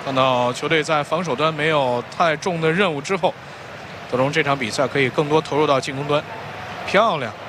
看到球队在防守端没有太重的任务之后，德容这场比赛可以更多投入到进攻端，漂亮。